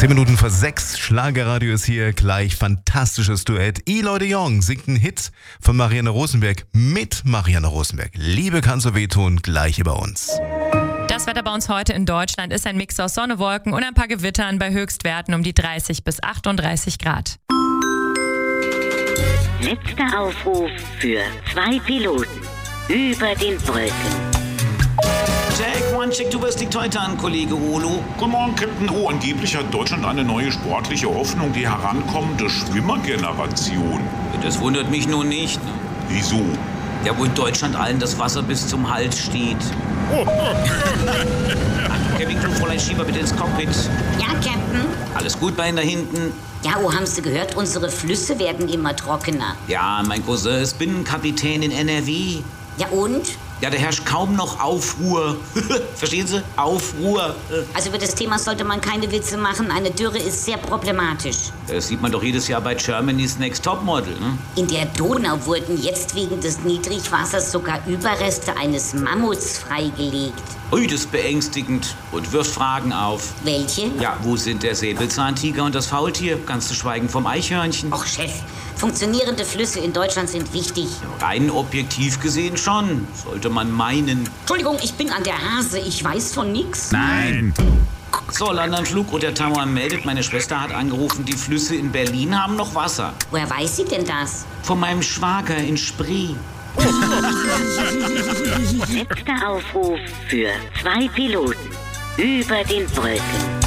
10 Minuten vor 6, Schlagerradio ist hier, gleich fantastisches Duett. Eloy de Jong singt einen Hit von Marianne Rosenberg mit Marianne Rosenberg. Liebe kann so wehtun, gleich über uns. Das Wetter bei uns heute in Deutschland ist ein Mix aus Sonne, Wolken und ein paar Gewittern bei Höchstwerten um die 30 bis 38 Grad. Letzter Aufruf für 2 Piloten über den Brücken. Check, one, check, du wirst dich heute an, Kollege Olo. Guten Morgen, Captain O. Angeblich hat Deutschland eine neue sportliche Hoffnung, die herankommende Schwimmergeneration. Das wundert mich nun nicht. Ne? Wieso? Ja, wo in Deutschland allen das Wasser bis zum Hals steht. Kevin, du, Fräulein Schieber, bitte ins Cockpit. Ja, Captain. Alles gut bei Ihnen da hinten? Ja, oh, haben Sie gehört? Unsere Flüsse werden immer trockener. Ja, mein Cousin ist Binnenkapitän in NRW. Ja, und? Ja, da herrscht kaum noch Aufruhr. Verstehen Sie? Aufruhr. Also über das Thema sollte man keine Witze machen. Eine Dürre ist sehr problematisch. Das sieht man doch jedes Jahr bei Germany's Next Topmodel, ne? In der Donau wurden jetzt wegen des Niedrigwassers sogar Überreste eines Mammuts freigelegt. Ui, das ist beängstigend und wirft Fragen auf. Welche? Ja, wo sind der Säbelzahntiger und das Faultier? Ganz zu schweigen vom Eichhörnchen. Och, Chef, funktionierende Flüsse in Deutschland sind wichtig. Rein objektiv gesehen schon, sollte man meinen. Entschuldigung, ich bin an der Hase. Ich weiß von nix. Nein! So, Landanflug und der Tamar meldet, meine Schwester hat angerufen, die Flüsse in Berlin haben noch Wasser. Woher weiß sie denn das? Von meinem Schwager in Spree. Letzter Aufruf für 2 Piloten über den Brücken.